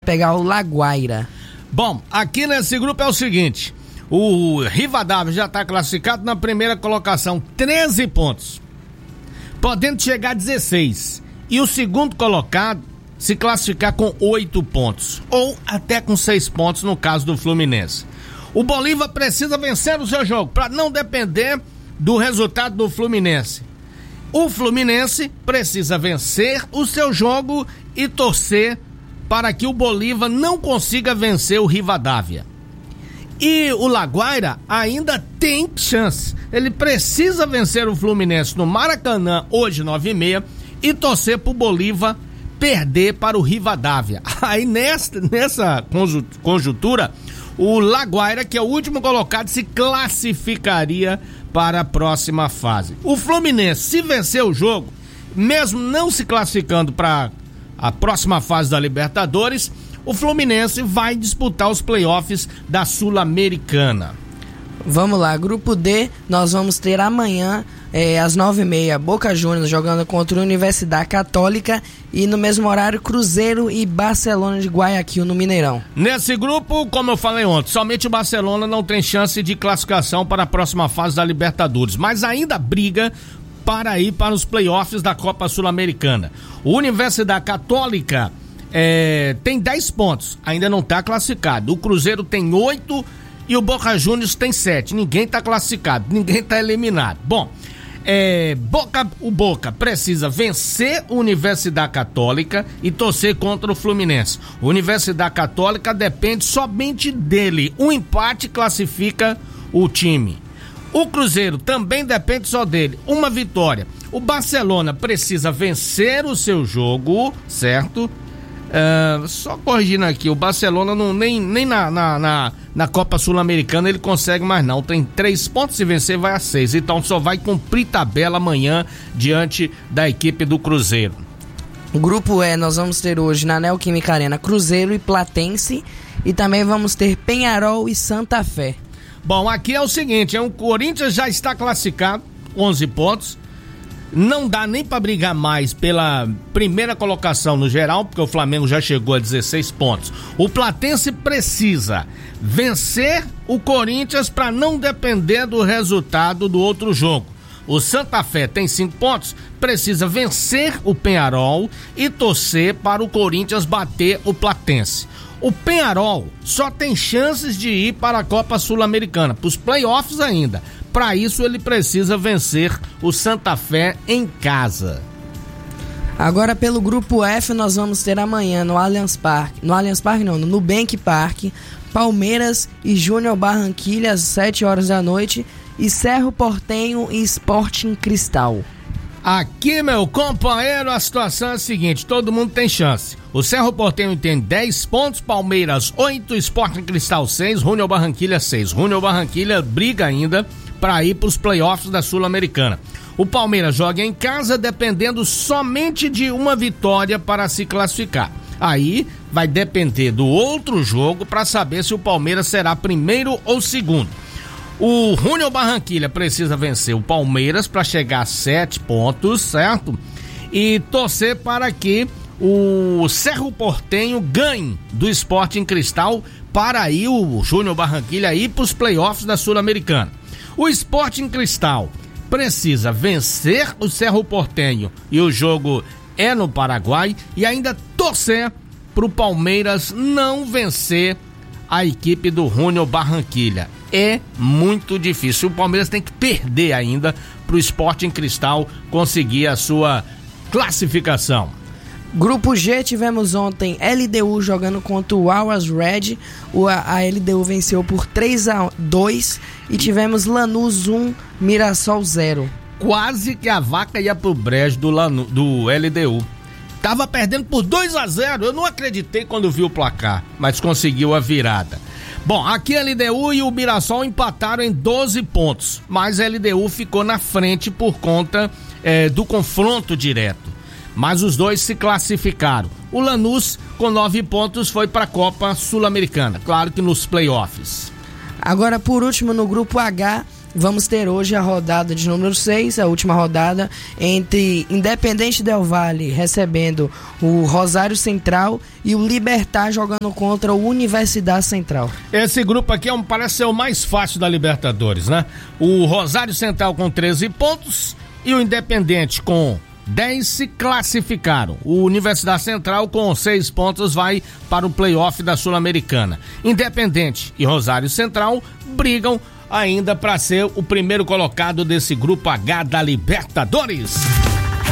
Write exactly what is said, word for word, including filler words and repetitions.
pegar o Laguaira. Bom, aqui nesse grupo é o seguinte, o Rivadavia já está classificado na primeira colocação, treze pontos, podendo chegar a dezesseis, e o segundo colocado se classificar com oito pontos, ou até com seis pontos no caso do Fluminense. O Bolívar precisa vencer o seu jogo para não depender do resultado do Fluminense. O Fluminense precisa vencer o seu jogo e torcer para que o Bolívar não consiga vencer o Rivadavia. E o Laguaira ainda tem chance. Ele precisa vencer o Fluminense no Maracanã hoje nove e meia e torcer para o Bolívar perder para o Rivadavia. Aí nessa, nessa conjuntura, o Laguaira, que é o último colocado, se classificaria para a próxima fase. O Fluminense, se vencer o jogo, mesmo não se classificando para a próxima fase da Libertadores, o Fluminense vai disputar os playoffs da Sul-Americana. Vamos lá, grupo D, nós vamos ter amanhã, é, às nove e meia, Boca Juniors jogando contra a Universidade Católica e no mesmo horário Cruzeiro e Barcelona de Guayaquil no Mineirão. Nesse grupo, como eu falei ontem, somente o Barcelona não tem chance de classificação para a próxima fase da Libertadores, mas ainda briga para ir para os playoffs da Copa Sul-Americana. O Universidade Católica é, tem dez pontos, ainda não está classificado. O Cruzeiro tem oito e o Boca Juniors tem sete. Ninguém está classificado, ninguém está eliminado. Bom, é, Boca, o Boca precisa vencer a Universidade Católica e torcer contra o Fluminense. A Universidade Católica depende somente dele. Um empate classifica o time. O Cruzeiro também depende só dele. Uma vitória. O Barcelona precisa vencer o seu jogo, certo? Uh, só corrigindo aqui, o Barcelona não, nem, nem na, na, na, na Copa Sul-Americana ele consegue mais não, tem três pontos, se vencer vai a seis, então só vai cumprir tabela amanhã diante da equipe do Cruzeiro. Grupo E, nós vamos ter hoje na Neoquímica Arena Cruzeiro e Platense e também vamos ter Penharol e Santa Fé. Bom, aqui é o seguinte, é, o Corinthians já está classificado, onze pontos. Não dá nem para brigar mais pela primeira colocação no geral, porque o Flamengo já chegou a dezesseis pontos. O Platense precisa vencer o Corinthians para não depender do resultado do outro jogo. O Santa Fé tem cinco pontos, precisa vencer o Penharol e torcer para o Corinthians bater o Platense. O Penharol só tem chances de ir para a Copa Sul-Americana, para os playoffs ainda. Para isso ele precisa vencer o Santa Fé em casa. Agora pelo grupo F nós vamos ter amanhã no Allianz Parque, no Allianz Parque não, no Nubank Park, Palmeiras e Júnior Barranquilla às sete horas da noite e Cerro Porteño e Sporting Cristal. Aqui, meu companheiro, a situação é a seguinte, todo mundo tem chance. O Cerro Porteño tem dez pontos, Palmeiras oito, Sporting Cristal seis, Júnior Barranquilla seis. Júnior Barranquilla briga ainda para ir para os playoffs da Sul-Americana. O Palmeiras joga em casa dependendo somente de uma vitória para se classificar. Aí vai depender do outro jogo para saber se o Palmeiras será primeiro ou segundo. O Júnior Barranquilla precisa vencer o Palmeiras para chegar a sete pontos, certo? E torcer para que o Cerro Porteño ganhe do Sporting Cristal para aí o Júnior Barranquilla ir para os playoffs da Sul-Americana. O Sporting Cristal precisa vencer o Cerro Porteño e o jogo é no Paraguai e ainda torcer para o Palmeiras não vencer a equipe do Júnior Barranquilla. É muito difícil. O Palmeiras tem que perder ainda para o Sporting Cristal conseguir a sua classificação. Grupo G, tivemos ontem L D U jogando contra o Always Red. O, a L D U venceu por três a dois e tivemos Lanús um, Mirassol zero. Quase que a vaca ia pro brejo do, Lanu, do L D U. Tava perdendo por dois a zero, eu não acreditei quando vi o placar, mas conseguiu a virada. Bom, aqui a L D U e o Mirassol empataram em doze pontos, mas a L D U ficou na frente por conta é, do confronto direto. Mas os dois se classificaram. O Lanús, com nove pontos, foi para a Copa Sul-Americana, claro que nos playoffs. Agora, por último, no grupo H, vamos ter hoje a rodada de número seis, a última rodada, entre Independente Del Valle recebendo o Rosário Central e o Libertad jogando contra o Universidade Central. Esse grupo aqui é um, parece ser o mais fácil da Libertadores, né? O Rosário Central com treze pontos e o Independente com dez se classificaram. O Universidade Central com seis pontos vai para o playoff da Sul-Americana. Independente e Rosário Central brigam ainda para ser o primeiro colocado desse grupo H da Libertadores.